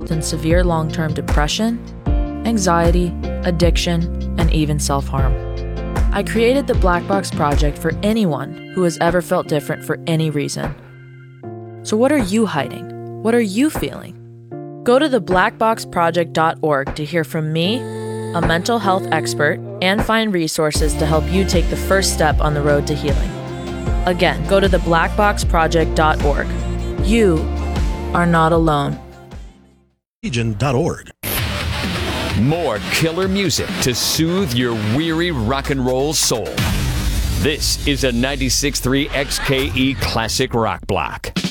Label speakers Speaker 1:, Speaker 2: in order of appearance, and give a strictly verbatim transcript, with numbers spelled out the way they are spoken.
Speaker 1: in severe long-term depression, anxiety, addiction, and even self-harm. I created the Black Box Project for anyone who has ever felt different for any reason. So what are you hiding? What are you feeling? Go to the black box project dot org to hear from me, a mental health expert, and find resources to help you take the first step on the road to healing. Again, go to the black box project dot org. You are not alone.
Speaker 2: Region dot org.
Speaker 3: More killer music to soothe your weary rock and roll soul. This is a ninety-six point three X K E Classic Rock Block.